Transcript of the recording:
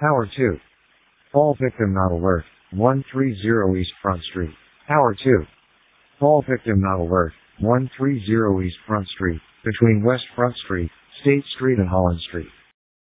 Tower 2. Fall victim not alert. 130 East Front Street. Tower 2. Fall victim not alert. 130 East Front Street, between West Front Street, State Street and Holland Street.